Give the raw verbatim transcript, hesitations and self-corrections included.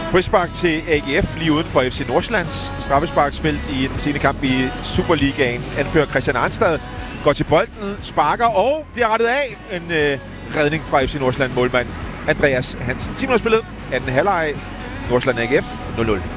Frispark til A G F lige uden for F C Nordsjællands straffesparksfelt i den sene kamp i Superligaen. Anfører Christian Arnstad går til bolden, sparker og bliver rettet af. En øh, redning fra F C Nordsjælland målmand Andreas Hansen. ti minutter spillet, anden halvleg. Nordsjælland A G F nul nul.